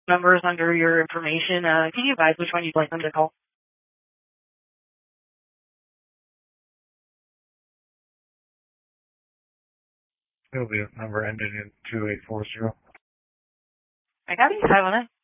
numbers under your information. Can you advise which one you'd like them to call? It'll be a number ending in 2840. I got you. Have a nice.